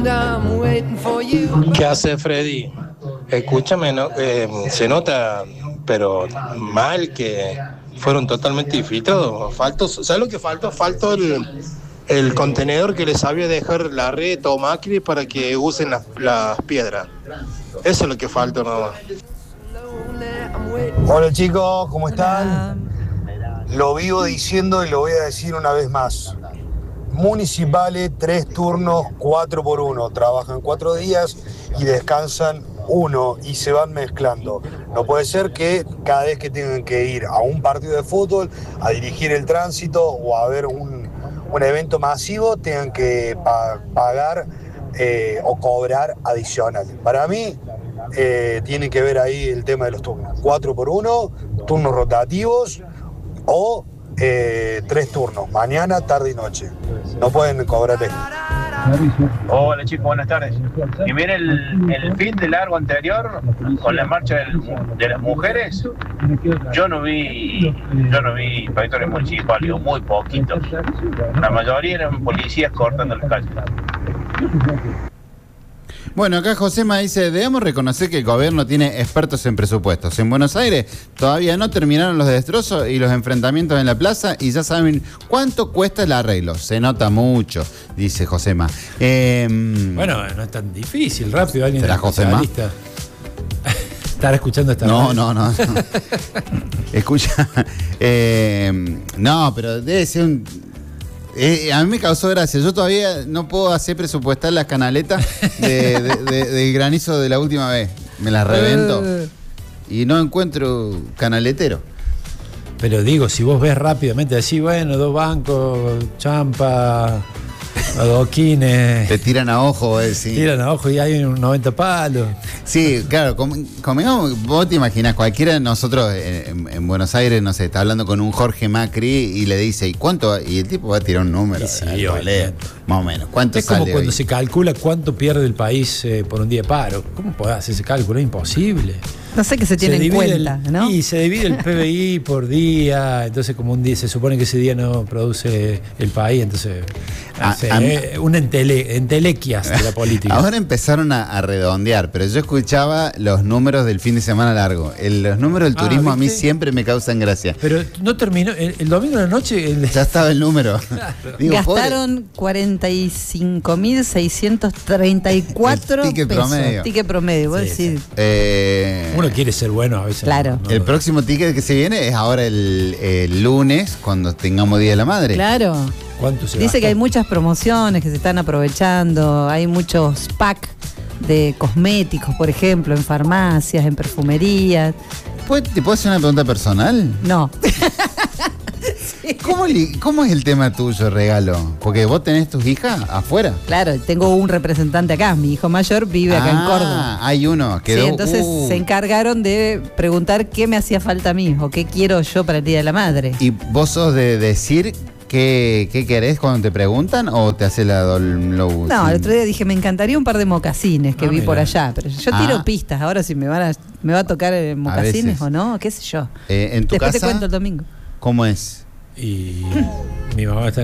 ¿Qué hace Freddy? Escúchame, ¿no? Se nota, pero mal que fueron totalmente infiltrados. ¿Sabes lo que faltó? Faltó el contenedor que les sabía dejar la red o Macri para que usen las piedras. Eso es lo que faltó nada más. Hola chicos, ¿cómo están? Lo vivo diciendo y lo voy a decir una vez más. Municipales, 3 turnos, 4x1. Trabajan 4 días y descansan 1 y se van mezclando. No puede ser que cada vez que tengan que ir a un partido de fútbol, a dirigir el tránsito o a ver un evento masivo, tengan que pagar o cobrar adicional. Para mí, tiene que ver ahí el tema de los turnos. 4x1, turnos rotativos o 3 turnos, mañana, tarde y noche. No pueden cobrar esto. Hola chicos, buenas tardes. Y miren el fin de largo anterior, con la marcha de las mujeres, yo no vi inspectores municipales, muy poquitos. La mayoría eran policías cortando las calles. Bueno, acá Josema dice, debemos reconocer que el gobierno tiene expertos en presupuestos. En Buenos Aires todavía no terminaron los destrozos y los enfrentamientos en la plaza y ya saben cuánto cuesta el arreglo. Se nota mucho, dice Josema. Bueno, no es tan difícil, rápido. Alguien ¿Será Josema? ¿Estará escuchando esta No. Escucha. No, pero debe ser un... a mí me causó gracia. Yo todavía no puedo hacer presupuestar las canaletas del granizo de la última vez. Me las revento y no encuentro canaletero. Pero digo, si vos ves rápidamente, decís, bueno, 2 bancos, champa, adoquines. Te tiran a ojo, sí. Tiran a ojo y hay un 90 palos. Sí, claro, vos te imaginás, cualquiera de nosotros en Buenos Aires, no sé, está hablando con un Jorge Macri y le dice, ¿y cuánto? Y el tipo va a tirar un número, sí, más o menos. ¿Cuánto es como sale cuando hoy? se calcula cuánto pierde el país por un día de paro. ¿Cómo podés hacer ese cálculo? Es imposible. No sé qué se tiene en cuenta, ¿no? Y se divide el PBI por día, entonces como un día, se supone que ese día no produce el país, entonces una entelequias de la política. Ahora empezaron a redondear, pero yo escuchaba los números del fin de semana largo. Los números del turismo a mí siempre me causan gracia. Pero no terminó, el domingo de la noche... Ya estaba el número. Digo, gastaron 45.634 ticket pesos. Promedio. Ticket promedio, vos decís. Uno quiere ser bueno a veces. Claro. El próximo ticket que se viene es ahora el lunes, cuando tengamos Día de la Madre. Claro. ¿Cuánto se Dice gasta? que hay muchas promociones que se están aprovechando, hay muchos packs de cosméticos, por ejemplo, en farmacias, en perfumerías. ¿Te puedo hacer una pregunta personal? No. Sí. ¿Cómo es el tema tuyo, Regalo? Porque vos tenés tus hijas afuera. Claro, tengo un representante acá. Mi hijo mayor vive acá en Córdoba. Hay uno. Sí, entonces se encargaron de preguntar qué me hacía falta a mí o qué quiero yo para el Día de la Madre. ¿Y vos sos de decir qué querés cuando te preguntan o te hace la No, el otro día dije, me encantaría un par de mocasines que vi por allá. Pero yo tiro pistas. Ahora si me va a tocar mocasines o no, qué sé yo. ¿En tu Después casa? te cuento el domingo. ¿Cómo es? Y mi mamá está